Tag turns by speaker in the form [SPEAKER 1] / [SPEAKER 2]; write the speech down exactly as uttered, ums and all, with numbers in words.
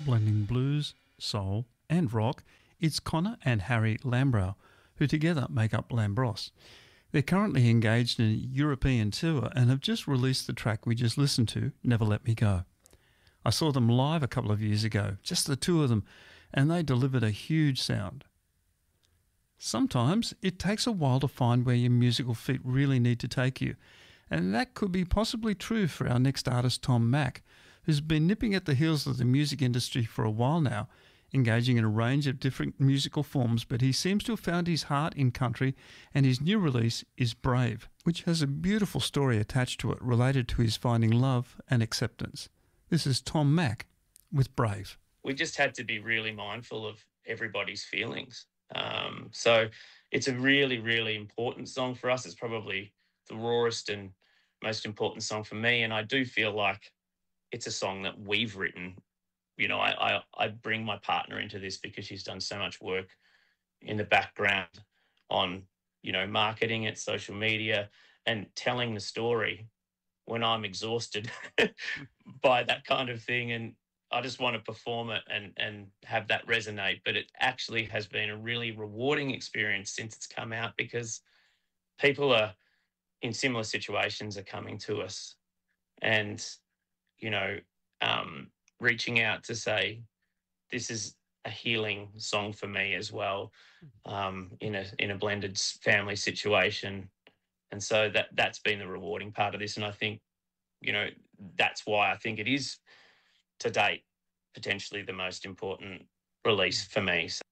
[SPEAKER 1] Blending blues, soul, and rock, it's Connor and Harry Lambrow, who together make up Lambros. They're currently engaged in a European tour and have just released the track we just listened to, Never Let Me Go. I saw them live a couple of years ago, just the two of them, and they delivered a huge sound. Sometimes it takes a while to find where your musical feet really need to take you, and that could be possibly true for our next artist, Tom Mack, who's been nipping at the heels of the music industry for a while now, engaging in a range of different musical forms, but he seems to have found his heart in country, and his new release is Brave, which has a beautiful story attached to it related to his finding love and acceptance. This is Tom Mack with Brave.
[SPEAKER 2] We just had to be really mindful of everybody's feelings. Um, so it's a really, really important song for us. It's probably the rawest and most important song for me, and I do feel like it's a song that we've written. You know, I, I, I bring my partner into this because she's done so much work in the background on, you know, marketing it, social media, and telling the story when I'm exhausted by that kind of thing. And I just want to perform it and, and have that resonate. But it actually has been a really rewarding experience since it's come out, because people are in similar situations are coming to us and, you know, um, reaching out to say, this is a healing song for me as well, um, in a in a blended family situation. And so that that's been the rewarding part of this. And I think, you know, that's why I think it is to date potentially the most important release for me. So